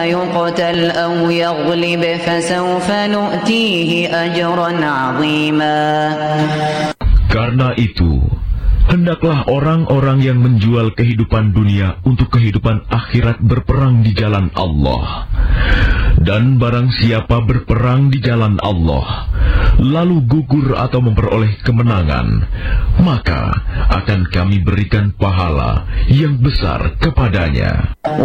يقتل أو يغلب فسوف نؤتيه أجرا عظيما. Karena itu, hendaklah orang-orang yang menjual kehidupan dunia untuk kehidupan akhirat berperang di jalan Allah. Dan barang siapa berperang di jalan Allah, lalu gugur atau memperoleh kemenangan, maka akan kami berikan pahala yang besar kepadanya.